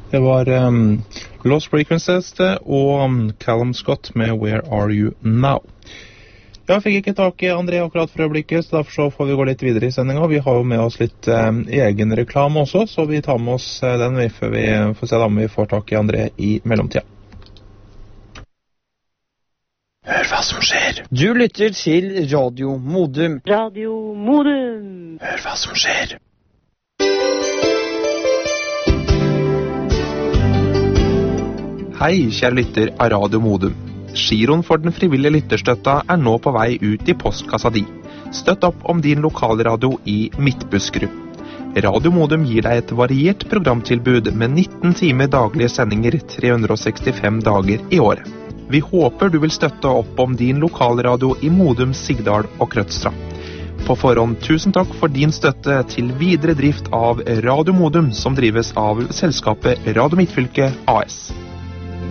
Det var Lost Frequencies og Callum Scott med Where Are You Now? Jeg fikk ikke tak i André akkurat for øyeblikket, så derfor så får vi gå litt videre i sendingen. Vi har jo med oss litt egen reklame også, så vi tar med oss den før vi får se om vi får tak i André i mellomtiden. Hør hva som skjer. Du lytter til Radio Modum. Radio Modum. Hør hva som skjer. Hei, kjære lytter av Radio Modum. Giroen for den frivillige lytterstøtta nå på vei ut i postkassa di. Støtt opp om din lokalradio i Midtbuskerud. Radio Modum gir deg et variert programtilbud med 19 timer daglige sendinger 365 dager i året. Vi håper du vil støtte opp om din lokalradio i Modum, Sigdal og Krødstra. På forhånd, tusen takk for din støtte til videre drift av Radio Modum, som drives av selskapet Radio Midtfylke AS.